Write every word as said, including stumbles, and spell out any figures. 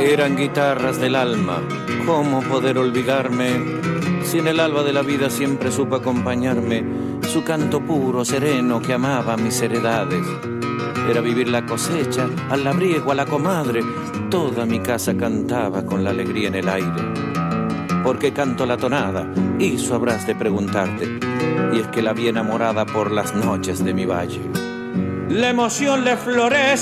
Eran guitarras del alma, ¿cómo poder olvidarme? Si en el alba de la vida siempre supo acompañarme, su canto puro, sereno, que amaba mis heredades. Era vivir la cosecha, al labriego, a la comadre, toda mi casa cantaba con la alegría en el aire. ¿Por qué canto la tonada? Eso habrás de preguntarte, y es que la vi enamorada por las noches de mi valle. La emoción le florece